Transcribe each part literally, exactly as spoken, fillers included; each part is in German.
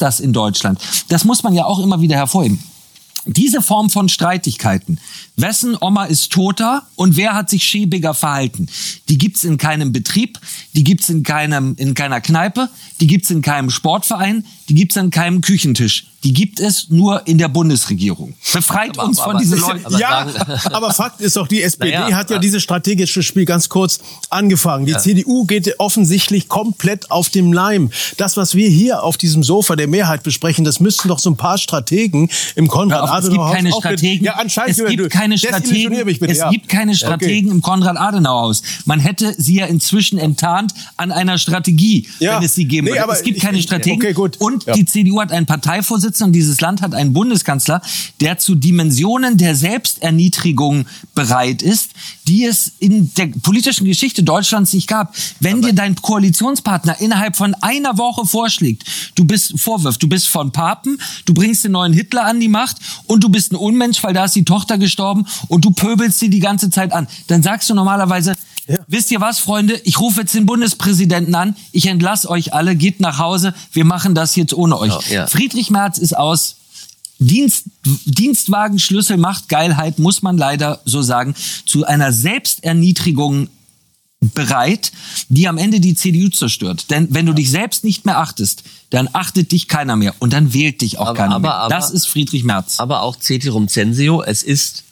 ist das in Deutschland? Das muss man ja auch immer wieder hervorheben. Diese Form von Streitigkeiten, wessen Oma ist toter und wer hat sich schäbiger verhalten, die gibt's in keinem Betrieb, die gibt's in keinem, in keiner Kneipe, die gibt's in keinem Sportverein, die gibt's an keinem Küchentisch. Die gibt es nur in der Bundesregierung. Befreit aber, uns aber, von diesen Leuten. Aber ja, aber Fakt ist doch, die S P D naja, hat ja dieses strategische Spiel ganz kurz angefangen. Die ja. C D U geht offensichtlich komplett auf dem Leim. Das, was wir hier auf diesem Sofa der Mehrheit besprechen, das müssten doch so ein paar Strategen im Konrad-Adenauer-Haus... Es gibt keine Strategen. Ja, anscheinend, es gibt keine Strategen. Mich bitte, es ja. gibt keine Strategen okay. im Konrad-Adenauer-Haus. Man hätte sie ja inzwischen enttarnt an einer Strategie, ja. wenn es sie geben nee, würde. aber Es gibt ich, keine ich, Strategen. Okay, gut. Und ja. die C D U hat einen Parteivorsitzenden und dieses Land hat einen Bundeskanzler, der zu Dimensionen der Selbsterniedrigung bereit ist, die es in der politischen Geschichte Deutschlands nicht gab. Wenn aber dir dein Koalitionspartner innerhalb von einer Woche vorschlägt, du bist vorwirft, du bist von Papen, du bringst den neuen Hitler an die Macht und du bist ein Unmensch, weil da ist die Tochter gestorben und du pöbelst sie die ganze Zeit an, dann sagst du normalerweise, ja. Wisst ihr was, Freunde? Ich rufe jetzt den Bundespräsidenten an. Ich entlasse euch alle. Geht nach Hause. Wir machen das jetzt ohne euch. Oh, ja. Friedrich Merz ist aus. Dienst, Dienstwagen, Schlüssel, Macht, Geilheit, muss man leider so sagen, zu einer Selbsterniedrigung bereit, die am Ende die C D U zerstört. Denn wenn du dich selbst nicht mehr achtest, dann achtet dich keiner mehr. Und dann wählt dich auch aber, keiner aber, mehr. Aber, das ist Friedrich Merz. Aber auch Ceterum censeo, es ist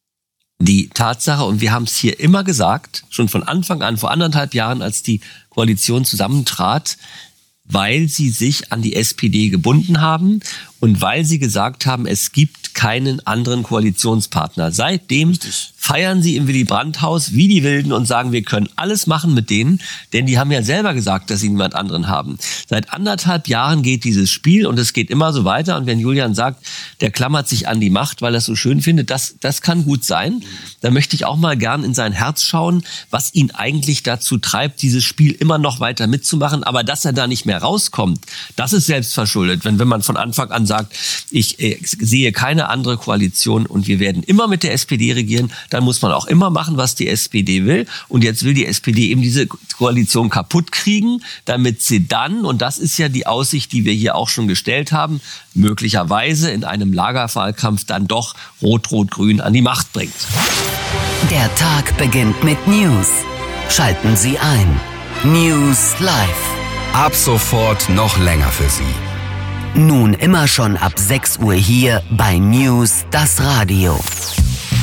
die Tatsache, und wir haben es hier immer gesagt, schon von Anfang an, vor anderthalb Jahren, als die Koalition zusammentrat, weil sie sich an die S P D gebunden haben und weil sie gesagt haben, es gibt keinen anderen Koalitionspartner. Seitdem Richtig. feiern sie im Willy-Brandt-Haus wie die Wilden und sagen, wir können alles machen mit denen, denn die haben ja selber gesagt, dass sie niemand anderen haben. Seit anderthalb Jahren geht dieses Spiel und es geht immer so weiter. Und wenn Julian sagt, der klammert sich an die Macht, weil er es so schön findet, das, das kann gut sein. Da möchte ich auch mal gern in sein Herz schauen, was ihn eigentlich dazu treibt, dieses Spiel immer noch weiter mitzumachen. Aber dass er da nicht mehr rauskommt, das ist selbstverschuldet. Wenn, wenn man von Anfang an sagt, ich äh, sehe keine andere Koalition und wir werden immer mit der S P D regieren, dann muss man auch immer machen, was die S P D will. Und jetzt will die S P D eben diese Koalition kaputt kriegen, damit sie dann, und das ist ja die Aussicht, die wir hier auch schon gestellt haben, möglicherweise in einem Lagerwahlkampf dann doch Rot-Rot-Grün an die Macht bringt. Der Tag beginnt mit News. Schalten Sie ein. News Live. Ab sofort noch länger für Sie. Nun immer schon ab sechs Uhr hier bei News, das Radio.